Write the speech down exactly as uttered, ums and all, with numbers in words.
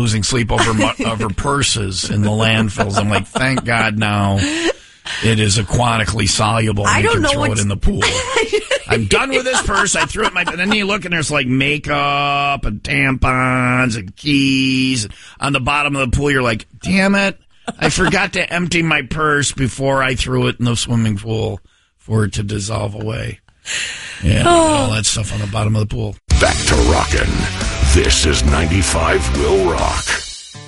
losing sleep over over purses in the landfills. I'm like, thank God now it is aquatically soluble. And I you don't can know throw what it in the pool. I'm done with this purse. I threw it in my... And then you look and there's like makeup and tampons and keys. On the bottom of the pool, you're like, damn it. I forgot to empty my purse before I threw it in the swimming pool for it to dissolve away. Yeah, oh. all that stuff on the bottom of the pool. Back to rockin'. This is ninety-five Will Rock.